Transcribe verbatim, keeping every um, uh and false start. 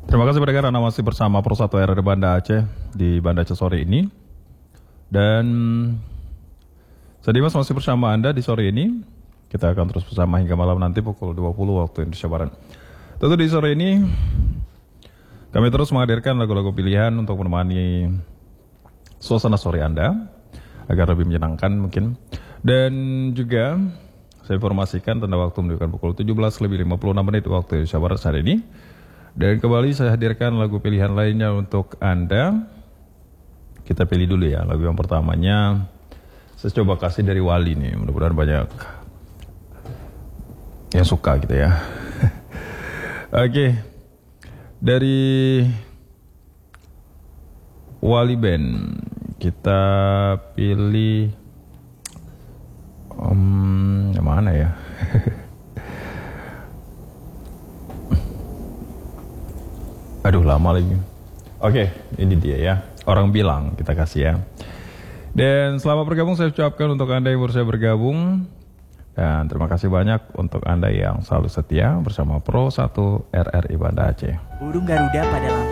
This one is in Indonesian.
Terima kasih pendengar, Anda masih bersama Pro satu R R Banda Aceh di Banda Aceh sore ini. Dan saya Dimas masih bersama Anda di sore ini. Kita akan terus bersama hingga malam nanti pukul dua puluh waktu Indonesia Barat. Tentu di sore ini kami terus menghadirkan lagu-lagu pilihan untuk menemani suasana sore Anda agar lebih menyenangkan mungkin. Dan juga saya informasikan tanda waktu menunjukkan pukul tujuh belas lebih lima puluh enam menit waktu Indonesia Barat saat ini. Dan kembali saya hadirkan lagu pilihan lainnya untuk Anda. Kita pilih dulu ya lagu yang pertamanya. Saya coba kasih dari Wali nih, mudah-mudahan banyak yang suka gitu ya. Oke, okay. Dari Wali Band kita pilih um, yang mana ya? Aduh lama lagi. Oke, ini dia ya. Orang bilang kita kasih ya. Dan selamat bergabung saya ucapkan untuk Anda yang baru saya bergabung. Dan terima kasih banyak untuk Anda yang selalu setia bersama Pro satu R R I Banda Aceh. Burung Garuda pada lampu.